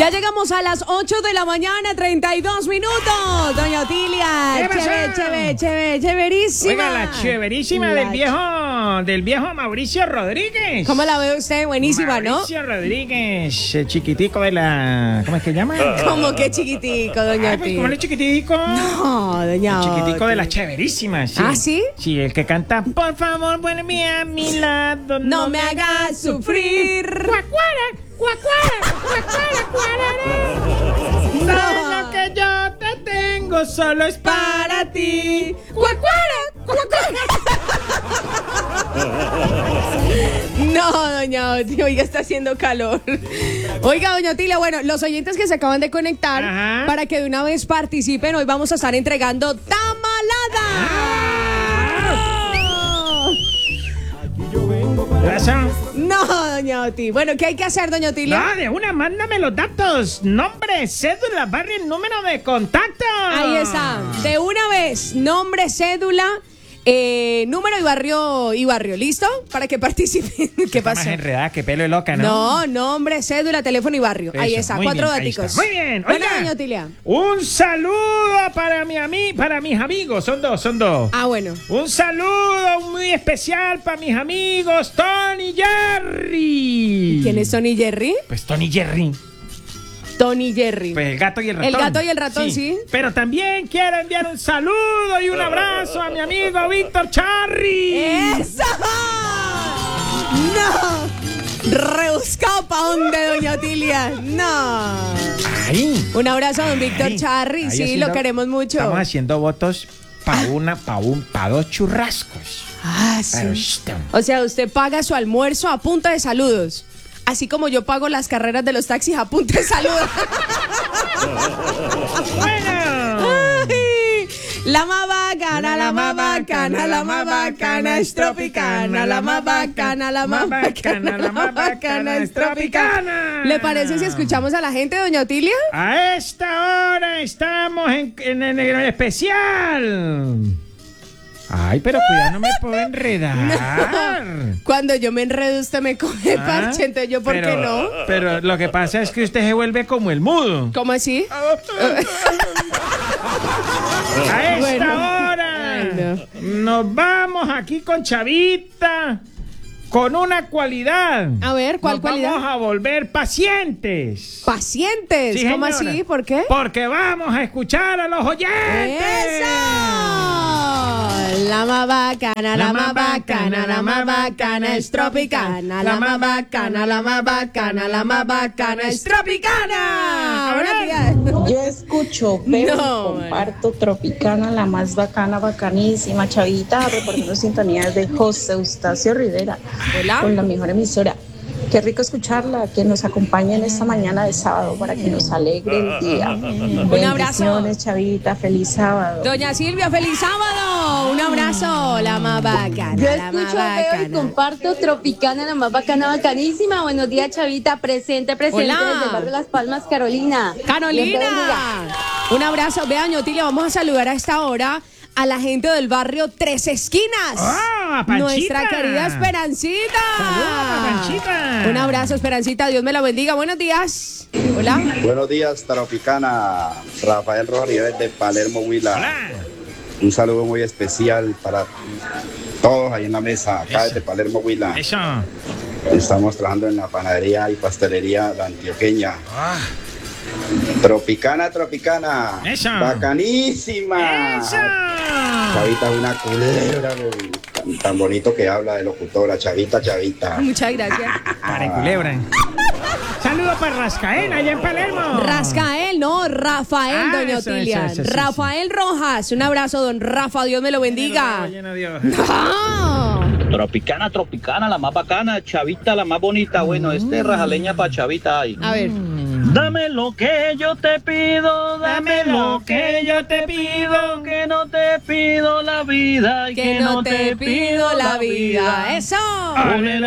Ya llegamos a las 8 de la mañana, 32 minutos. Doña Otilia, chéverísima. Oiga, la chéverísima del viejo Mauricio Rodríguez. ¿Cómo la ve usted? Buenísima, Mauricio Rodríguez, el chiquitico de la... ¿Cómo es que llama? ¿Cómo que chiquitico, doña Pues, Otilia? ¿cómo es el chiquitico? No, doña El chiquitico Otilia. de las chéverísimas. Sí. ¿Ah, sí? Sí, el que canta, por favor, vuelve a mi lado. No me hagas sufrir. Cuacuara, todo lo que yo te tengo solo es para ti. No, doña Otilia, oiga, está haciendo calor. Oiga, doña Otilia, bueno, los oyentes que se acaban de conectar, Ajá. para que de una vez participen, hoy vamos a estar entregando tamalada. No, doña Otilia. Bueno, ¿qué hay que hacer, doña Otilia? No, de una, mándame los datos. Nombre, cédula, barrio y número de contacto. Ahí está. De una vez, nombre, cédula, número y barrio. ¿Listo? Para que participen. ¿Qué Está pasó? más enredada que pelo de loca, ¿no? No, nombre, cédula, teléfono y barrio. Ahí Eso, está, muy 4 bien, ahí daticos. está. Muy bien. Bueno, Oiga, doña Otilia. un saludo para mis amigos. Son dos. Ah, bueno. Un saludo muy especial para mis amigos Tony Jerry. ¿Quién es Tony Jerry? Pues Tony Jerry. Tony Jerry. Pues el gato y el ratón. El gato y el ratón, sí. Pero también quiero enviar un saludo y un abrazo a mi amigo Víctor Charri. ¡Eso! ¡No! Rebuscado pa' dónde, doña Otilia. No. Ahí. Un abrazo a don Víctor Ahí. Charri. Ahí Sí, haciendo- lo queremos mucho. Estamos haciendo votos pa' dos churrascos. Ah, Pero, sí. O sea, usted paga su almuerzo a punta de saludos. Así como yo pago las carreras de los taxis a punta de saludos. Bueno. Ay, la más bacana, la más bacana, la más bacana es tropicana, la más bacana, la más bacana, la más bacana es tropicana. ¿Le parece si escuchamos a la gente, doña Otilia? A esta hora estamos en el especial. Ay, pero cuidado, no me puedo enredar. Cuando yo me enredo, usted me coge Ah, parche, entonces yo, ¿por qué no? Pero lo que pasa es que usted se vuelve como el mudo. ¿Cómo así? A esta Bueno. hora Ay, nos vamos aquí con Chavita con una cualidad. A ver, ¿cuál Nos cualidad? Vamos a volver pacientes. Pacientes, Sí, ¿cómo señora. así? ¿Por qué? Porque vamos a escuchar a los oyentes. ¡Eso! La más bacana, la más bacana, la más bacana es tropicana, la más bacana, la más bacana, la más bacana es tropicana. Buenos días. Yo escucho, pero No, comparto Tropicana, la más bacana, bacanísima, Chavita, reportando sintonías de José Eustacio Rivera, Hola. con la mejor emisora. Qué rico escucharla, que nos acompañe en esta mañana de sábado para que nos alegre el día. Un abrazo. Bendiciones, Chavita, feliz sábado. Doña Silvia, feliz sábado. Un abrazo, la más bacana, Yo la más escucho, veo y bacana. comparto Tropicana, la más bacana, bacanísima. Buenos días, Chavita, presente Hola. desde el barrio Las Palmas, Carolina. Dios te bendiga. Carolina. Un abrazo. Vea, doña Otilia, vamos a saludar a esta hora a la gente del barrio Tres Esquinas. ¡Ah, Panchita! Nuestra querida Esperancita. Saludos, Panchita. Un abrazo, Esperancita. Dios me la bendiga. Buenos días. Hola. Buenos días, Tropicana. Rafael Rojas Rivera de Palermo, Huila. Hola. Un saludo muy especial para todos ahí en la mesa, acá desde Palermo, Huila. Eso. Estamos trabajando en la panadería y pastelería La Antioqueña. Ah, Tropicana, Tropicana. Eso. Bacanísima. ¡Eso! Chavita es una culebra, tan bonito que habla de locutora. Chavita, Chavita. Muchas gracias. Para culebra. Saludos para Rascaén, allá en Palermo. Rascael, no, Rafael, Ah, doña eso, Otilia. eso, sí, Rafael Rojas. Un abrazo, don Rafa. Dios me lo bendiga. Lleno de Dios. Ah. Tropicana, Tropicana, la más bacana, Chavita, la más bonita. Bueno, rajaleña para Chavita ahí. A ver. Dame lo que yo te pido, dame lo que yo te pido, que no te pido la vida y Que no te pido la vida. Eso. Ole,